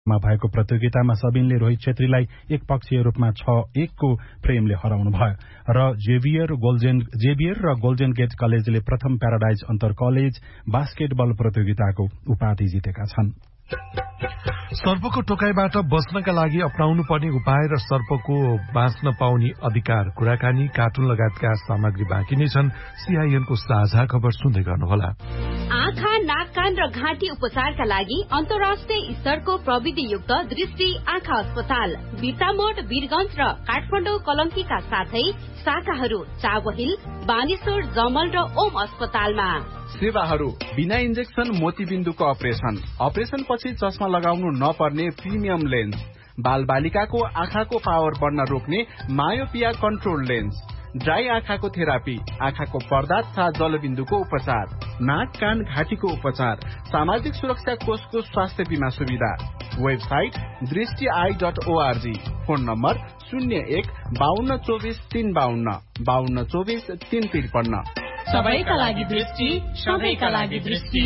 मा भएको प्रतियोगितामा सबिनले रोहित छेत्रीलाई एकपक्षीय रूपमा 6-1 को प्रेमले हराउनु भयो र जेभियर र गोल्डन गेट कलेजले प्रथम प्याराडाइज अन्तर कलेज बास्केटबल प्रतियोगिताको उपाधि जितेका छन्। सर्पको टोकाइबाट बच्नका लागि अपनाउनु पर्ने उपाय र सर्पको बाँच्न पाउने अधिकार कुराकानी कार्टुन लगायतका सामग्री बाँकी नै छन्। सीआईएनको साझा खबर सुन्दै गर्नुहोला। आँखा, नाक, कान र घाँटी उपचारका लागि अन्तर्राष्ट्रिय स्तरको प्रविधियुक्त दृष्टि आँखा अस्पताल बिर्तामोड, वीरगंज र काठमाडौँ कलंकीका साथै शाखाहरू चावहिल, बानेश्वर, जमल र ओम अस्पतालमा। सेवाहरू बिना इन्जेक्सन मोतीबिन्दुको अपरेशन पछि चस्मा लगाउनु नपर्ने प्रिमियम लेन्स, बाल बालिकाको आँखाको पावर बढ्न रोक्ने मायोपिया कन्ट्रोल लेन्स, ड्राई आँखाको थेरापी, आँखाको पर्दा तथा जलबिन्दुको उपचार, नाक, कान, घाँटीको उपचार, सामाजिक सुरक्षा कोषको स्वास्थ्य बीमा सुविधा। Website दृष्टि.org, phone number 01-5224-352 5224-353। सबैका लागि दृष्टि, सबैका लागि दृष्टि।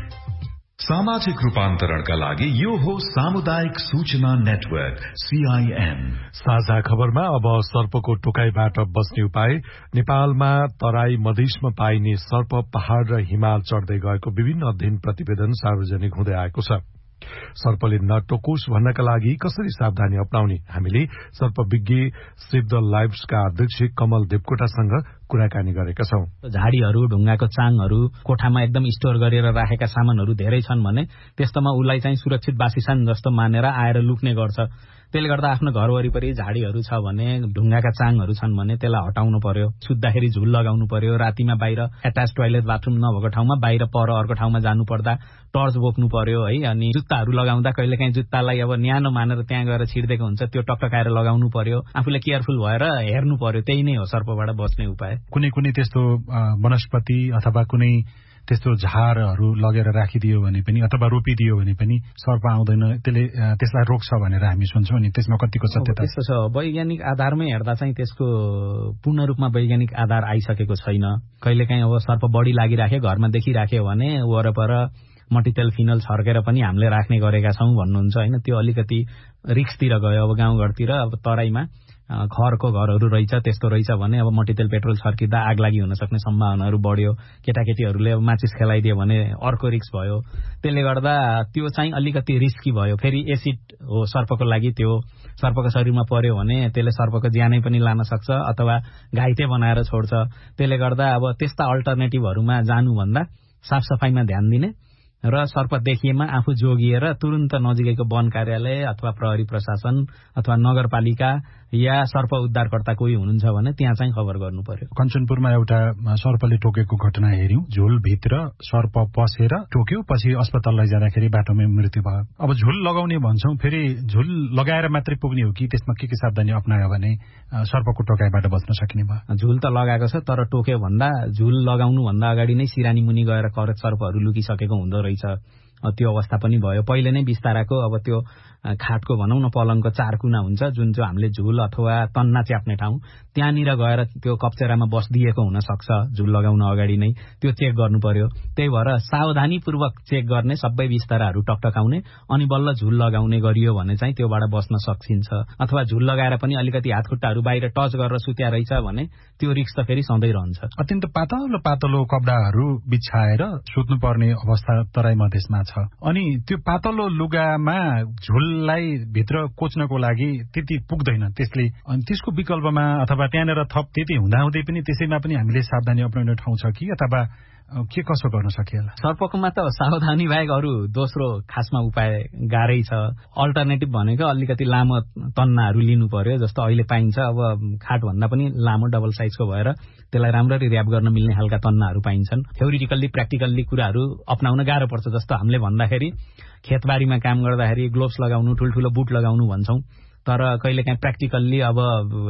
सामाजिक रूपान्तरणका लागि यो हो सामुदायिक सूचना नेटवर्क सीआईएन। साझा खबरमा अब सर्पको टोकाइबाट बच्ने उपाय। नेपालमा तराई मधेसमा पाइने सर्प पहाड़ र हिमाल चढ़दै गएको विभिन्न अध्ययन प्रतिवेदन सार्वजनिक हुँदै आएको छ। सर्पले नटोकोस् भन्नका लागि कसरी सावधानी अपनाउने हामीले सर्पविज्ञ सेभ द लाइफ्सका अध्यक्ष कमल देवकोटासँग कुराकानी गरेका छौं। झाडीहरू, ढुङ्गाको चाङहरू, कोठामा एकदम स्टोर गरेर राखेका सामानहरू धेरै छन् भने त्यस्तोमा उसलाई चाहिँ सुरक्षित बासिस्थान जस्तो मानेर आएर लुक्ने गर्छ। त्यसले गर्दा आफ्नो घर वरिपरि झाडीहरू छ भने, ढुङ्गाका चाङहरू छन् भने त्यसलाई हटाउनु पर्यो। सुत्दाखेरि झुल लगाउनु पर्यो। रातिमा बाहिर एट्याच टोयलेट बाथरुम नभएको ठाउँमा बाहिर पर अर्को ठाउँमा जानु पर्दा टर्च बोक्नु पर्यो है। अनि जुत्ताहरू लगाउँदा कहिलेकाहीँ जुत्तालाई अब न्यानो मानेर त्यहाँ गएर छिर्देको हुन्छ, त्यो टकटकाएर लगाउनु पर्यो। आफूले केयरफुल भएर हेर्नु पर्यो। त्यही नै हो सर्पबाट बच्ने उपाय। कुनै त्यस्तो वनस्पति अथवा कुनै त्यस्तो झारहरू लगेर राखिदियो भने पनि अथवा रोपिदियो भने पनि सर्प आउँदैन, त्यसलाई रोक्छ भनेर हामी सुन्छौँ नि, त्यसमा कतिको सत्यता त्यस्तो छ? वैज्ञानिक आधारमै हेर्दा चाहिँ त्यसको पूर्ण रूपमा वैज्ञानिक आधार आइसकेको छैन। कहिलेकाहीँ अब सर्प बढी लागिराख्यो, घरमा देखिराख्यो भने वरपर मट्टीतेल फिनल छर्केर पनि हामीले राख्ने गरेका छौं भन्नुहुन्छ हैन। त्यो अलिकति रिस्कतिर गयो। अब गाउँघरतिर अब तराईमा खरको घरहरू रहेछ, त्यस्तो रहेछ भने अब मट्टीतेल पेट्रोल छर्किँदा आग लागि हुन सक्ने सम्भावनाहरू बढ्यो। केटाकेटीहरूले अब माचिस खेलाइदियो भने अर्को रिस्क भयो। त्यसले गर्दा त्यो चाहिँ अलिकति रिस्की भयो। फेरि एसिड हो सर्पको लागि, त्यो सर्पको शरीरमा पर्यो भने त्यसले सर्पको ज्यानै पनि लान सक्छ अथवा घाइते बनाएर छोड्छ। त्यसले गर्दा अब त्यस्ता अल्टरनेटिभहरूमा जानुभन्दा साफसफाइमा ध्यान दिने र सर्प देखिएमा आफू जोगिएर तुरुन्त नजिकैको वन कार्यालय अथवा प्रहरी प्रशासन अथवा नगरपालिका या सर्प उद्धारकर्ता कोही हुनुहुन्छ भने त्यहाँ चाहिँ खबर गर्नु पर्यो। कञ्चनपुरमा एउटा सर्पले टोकेको घटना हेर्यौं। झुलभित्र सर्प पसेर टोक्यो, पछि अस्पताल लैजाँदाखेरि बाटोमै मृत्यु भयो। अब झुल लगाउने भन्छौं, फेरि झुल लगाएर मात्रै पुग्ने हो कि त्यसमा के सावधानी अपनायो भने सर्पको टोकाइबाट बच्न सकिने भयो? झुल त लगाएको छ, तर टोक्यो भन्दा झुल लगाउनु भन्दा अगाडि नै सिरानी मुनि गएर करत सर्पहरू लुकिसकेको हुँदो रहेछ। त्यो अवस्था पनि भयो। पहिले नै बिस्ताराको अब त्यो खाटको भनौं न पलङको 4 कुना हुन्छ, जुन चाहिँ हामीले झुल अथवा तन्ना च्याप्ने ठाउँ, त्यहाँनिर गएर त्यो कप्चेरामा बस्दिएको हुन सक्छ। झुल लगाउन अगाडि नै त्यो चेक गर्नु पर्यो। त्यही भएर सावधानीपूर्वक चेक गर्ने, सबै बिस्ताराहरू टकटकाउने अनि बल्ल झुल लगाउने गरियो भने चाहिँ त्योबाट बस्न सकिन्छ। अथवा झुल लगाएर पनि अलिकति हातखुट्टाहरू बाहिर टच गरेर सुत्या रहेछ भने त्यो रिस्क त फेरि सधैँ रहन्छ। अत्यन्त पातलो कपडाहरू बिछाएर सुत्नुपर्ने अवस्था तराई मधेसमा छ। अनि त्यो पातलो लुगामा झुललाई भित्र कोच्नको लागि त्यति पुग्दैन। त्यसले अनि त्यसको विकल्पमा अथवा त्यहाँनिर थप त्यति हुँदाहुँदै पनि त्यसैमा पनि हामीले सावधानी अपनाउने ठाउँ छ कि अथवा के कसो गर्न सकिएला? सर्पकोमा त सावधानी बाहेक अरू दोस्रो खासमा उपाय गाह्रै छ। अल्टरनेटिभ भनेको अलिकति लामो तन्नाहरू लिनु पर्यो, जस्तो अहिले पाइन्छ। अब खाटभन्दा पनि लामो डबल साइजको भएर त्यसलाई राम्ररी र्याप गर्न मिल्ने खालका तन्नाहरू पाइन्छन्। थ्योरिटिकल्ली प्र्याक्टिकल्ली कुराहरू अपनाउन गाह्रो पर्छ। जस्तो हामीले भन्दाखेरि खेतबारीमा काम गर्दाखेरि ग्लोभ्स लगाउनु, ठुल्ठुलो बुट लगाउनु भन्छौं, तर कहिलेकाहीँ प्र्याक्टिकल्ली अब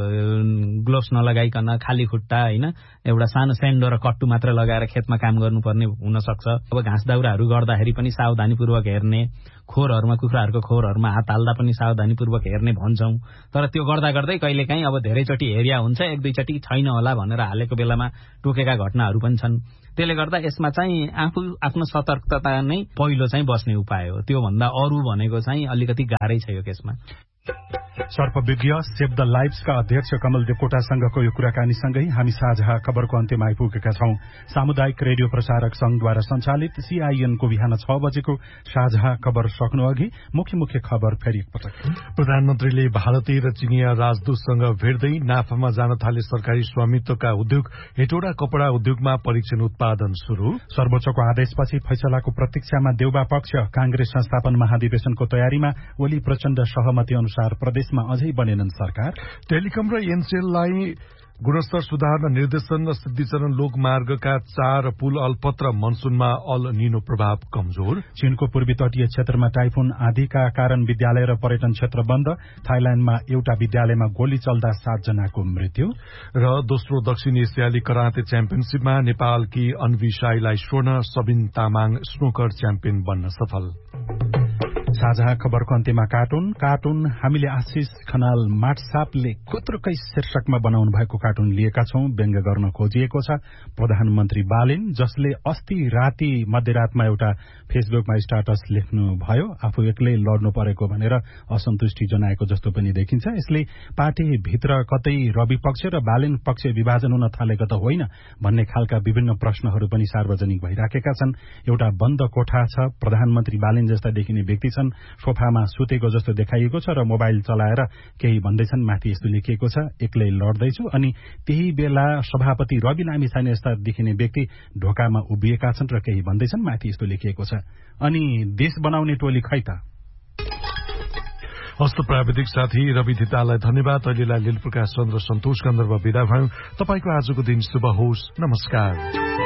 ग्लोभ्स नलगाइकन खाली खुट्टा हैन एउटा सानो स्यान्डो र कट्टु मात्र लगाएर खेतमा काम गर्नुपर्ने हुन सक्छ। अब घाँस दाउराहरू गर्दाखेरि पनि सावधानीपूर्वक हेर्ने, खोरहरूमा कुखुराहरूको खोरहरूमा हात हाल्दा पनि सावधानीपूर्वक हेर्ने भन्छौं। तर त्यो गर्दा गर्दै कहिलेकाहीँ अब धेरैचोटि हेरिया हुन्छ, एक दुईचोटि छैन होला भनेर हालेको बेलामा टोकेका घटनाहरू पनि छन्। त्यसले गर्दा यसमा चाहिँ आफू आफ्नो सतर्कता नै पहिलो चाहिँ बस्ने उपाय हो। त्यो भन्दा अरू भनेको चाहिँ अलिकति गाह्रै छ यो केसमा। सर्पविज्ञ सेभ द लाइफ्सका अध्यक्ष कमल देवकोटासँगको यो कुराकानीसँगै हामी साझा खबरको अन्त्यमा आइपुगेका छौं। सामुदायिक रेडियो प्रसारक संघद्वारा सञ्चालित सीआईएनको बिहान 6 बजेको साझा खबर सक्नु अघि मुख्य मुख्य खबर फेरि एकपटक। प्रधानमन्त्रीले भारतीय र चिनिया राजदूतसँग भेट्दै नाफामा जान थाले सरकारी स्वामित्वका उद्योग हेटौडा कपड़ा उद्योगमा परीक्षण उत्पादन शुरू। सर्वोच्चको आदेशपछि फैसलाको प्रतीक्षामा देउबा पक्ष कांग्रेस संस्थापन महाधिवेशनको तयारीमा ओली प्रचण्ड सहमति अनुसार प्रदेशमा अझै बनेनन् सरकार। टेलिकम र एनसेललाई गुणस्तर सुधार्न निर्देशन र सिद्धिचरण लोकमार्गका 4 पुल अल्पत्र मनसूनमा अल निनो प्रभाव कमजोर। चीनको पूर्वी तटीय क्षेत्रमा टाइफुन आँधीका कारण विद्यालय र पर्यटन क्षेत्र बन्द। थाइल्याण्डमा एउटा विद्यालयमा गोली चल्दा 7 जनाको मृत्यु। र दोस्रो दक्षिण एसियाली कराते च्याम्पियनशीपमा नेपालकी अन्वी साईलाई स्वर्ण, सबिन तामाङ स्नोकर च्याम्पियन बन्न सफल। साझा खबरको अन्त्यमा कार्टुन हामीले आशिष खनाल माटसापले खुत्रुकै शीर्षकमा बनाउनु भएको कार्टुन लिएका छौं। व्यङ्ग गर्न खोजिएको छ प्रधानमन्त्री बालेन, जसले अस्ति राति मध्यरातमा एउटा फेसबुकमा स्ट्याटस लेख्नुभयो, आफू एक्लै लड्नु परेको भनेर असन्तुष्टि जनाएको जस्तो पनि देखिन्छ। यसले पार्टीभित्र कतै रवि पक्ष र बालेन पक्ष विभाजन हुन थालेको त होइन भन्ने खालका विभिन्न प्रश्नहरू पनि सार्वजनिक भइराखेका छन्। एउटा बन्द कोठा छ, प्रधानमन्त्री बालेन जस्ता देखिने व्यक्ति छन्, सोफामा सुतेको जस्तो देखाइएको छ र मोबाइल चलाएर केही भन्दैछन्। माथि यस्तो लेखिएको छ, एक्लै लड्दैछु। अनि त्यही बेला सभापति रवि लामिछाने जस्ता देखिने व्यक्ति ढोकामा उभिएका छन् र केही भन्दैछन्। माथि यस्तो लेखिएको छ, अनि देश बनाउने टोली खै त। हस्त प्राविधिक साथी रवि धिताललाई धन्यवाद। अहिलेलाई लील प्रकाश चन्द्र सन्तोष गन्धर्व विदा भयौं। तपाईको आजको दिन शुभ होस्। नमस्कार।